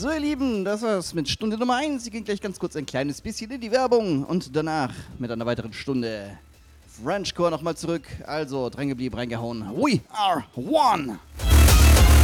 So, ihr Lieben, das war's mit Stunde Nummer 1. Sie gehen gleich ganz kurz ein kleines bisschen in die Werbung und danach mit einer weiteren Stunde Frenchcore nochmal zurück. Also, dran geblieben, reingehauen. We are one!